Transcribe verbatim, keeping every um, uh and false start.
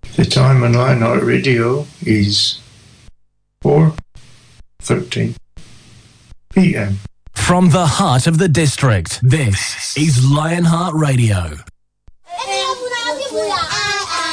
The time on Lionheart Radio is four thirteen p m. From the heart of the district, this is Lionheart Radio.